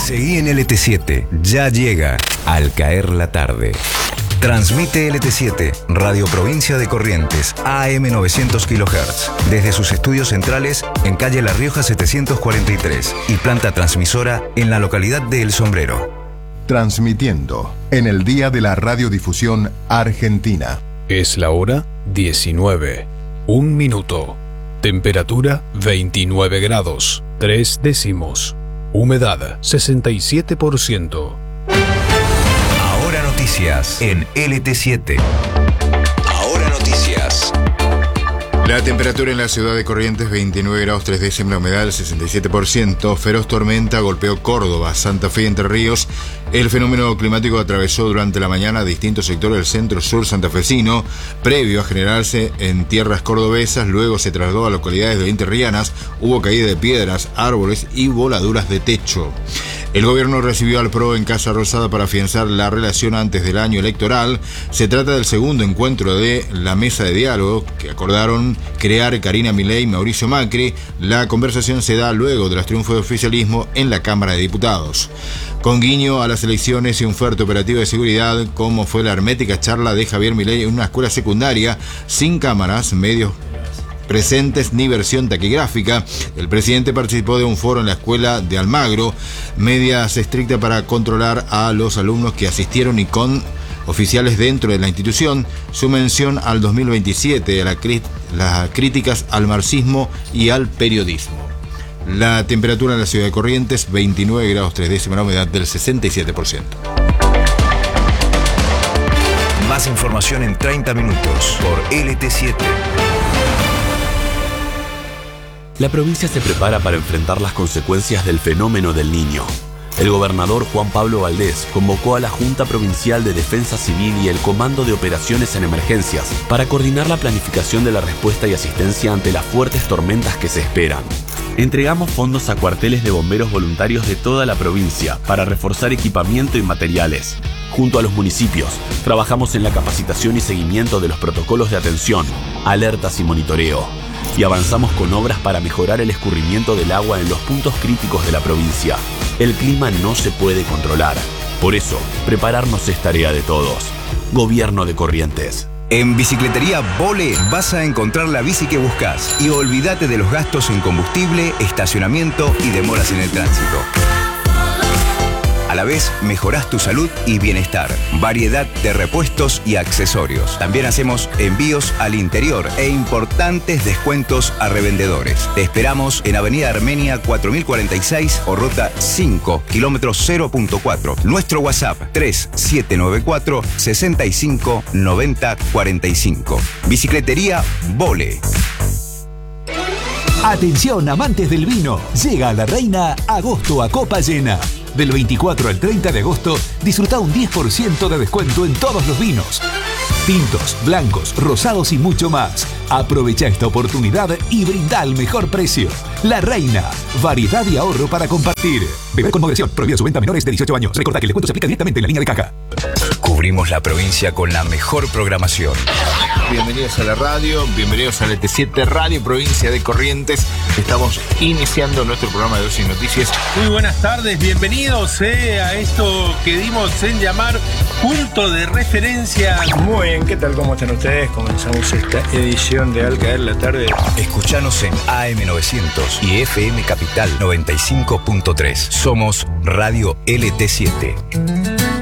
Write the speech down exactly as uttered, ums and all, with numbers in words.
Seguí en L T siete, ya llega Al Caer la Tarde. Transmite L T siete, Radio Provincia de Corrientes, A M novecientos kilohertz, desde sus estudios centrales en calle La Rioja setecientos cuarenta y tres y planta transmisora en la localidad de El Sombrero. Transmitiendo en el Día de la Radiodifusión Argentina. Es la hora diecinueve, un minuto. Temperatura veintinueve grados, tres décimos. Humedad sesenta y siete por ciento. Ahora noticias en L T siete. Ahora noticias. La temperatura en la ciudad de Corrientes, veintinueve grados tres décimos, la humedad del sesenta y siete por ciento. Feroz tormenta golpeó Córdoba, Santa Fe y Entre Ríos. El fenómeno climático atravesó durante la mañana distintos sectores del centro-sur santafesino, previo a generarse en tierras cordobesas. Luego se trasladó a localidades de entrerrianas. Hubo caída de piedras, árboles y voladuras de techo. El gobierno recibió al P R O en Casa Rosada para afianzar la relación antes del año electoral. Se trata del segundo encuentro de la mesa de diálogo que acordaron crear Karina Milei y Mauricio Macri. La conversación se da luego de los triunfos del oficialismo en la Cámara de Diputados. Con guiño a las elecciones y un fuerte operativo de seguridad, como fue la hermética charla de Javier Milei en una escuela secundaria, sin cámaras, medios presentes ni versión taquigráfica. El presidente participó de un foro en la escuela de Almagro, medidas estrictas para controlar a los alumnos que asistieron y con oficiales dentro de la institución. Su mención al dos mil veintisiete, a la cri- las críticas al marxismo y al periodismo. La temperatura en la ciudad de Corrientes, veintinueve grados tres décimos, la humedad del sesenta y siete por ciento. Más información en treinta minutos por L T siete. La provincia se prepara para enfrentar las consecuencias del fenómeno del Niño. El gobernador Juan Pablo Valdés convocó a la Junta Provincial de Defensa Civil y el Comando de Operaciones en Emergencias para coordinar la planificación de la respuesta y asistencia ante las fuertes tormentas que se esperan. Entregamos fondos a cuarteles de bomberos voluntarios de toda la provincia para reforzar equipamiento y materiales. Junto a los municipios, trabajamos en la capacitación y seguimiento de los protocolos de atención, alertas y monitoreo. Y avanzamos con obras para mejorar el escurrimiento del agua en los puntos críticos de la provincia. El clima no se puede controlar. Por eso, prepararnos es tarea de todos. Gobierno de Corrientes. En Bicicletería Vole vas a encontrar la bici que buscas y olvídate de los gastos en combustible, estacionamiento y demoras en el tránsito. A la vez, mejorás tu salud y bienestar. Variedad de repuestos y accesorios. También hacemos envíos al interior e importantes descuentos a revendedores. Te esperamos en Avenida Armenia cuatro mil cuarenta y seis o Ruta cinco, kilómetro cero punto cuatro. Nuestro WhatsApp tres siete nueve cuatro, seis cinco, nueve cero cuatro cinco. Bicicletería Vole. Atención, amantes del vino. Llega a La Reina agosto a copa llena. Del veinticuatro al treinta de agosto, disfruta un diez por ciento de descuento en todos los vinos. Tintos, blancos, rosados y mucho más. Aprovecha esta oportunidad y brinda el mejor precio. La Reina, variedad y ahorro para compartir. Beber con moderación, prohibida su venta a menores de dieciocho años. Recordá que el descuento se aplica directamente en la línea de caja. Cubrimos la provincia con la mejor programación. Bienvenidos a la radio, bienvenidos a L T siete Radio Provincia de Corrientes. Estamos iniciando nuestro programa de Dosis Noticias. Muy buenas tardes, bienvenidos eh, a esto que dimos en llamar Punto de Referencia. Muy bien, ¿qué tal? ¿Cómo están ustedes? Comenzamos esta edición de Al Caer la Tarde. Escuchanos en A M novecientos y F M Capital noventa y cinco punto tres. Somos Radio L T siete.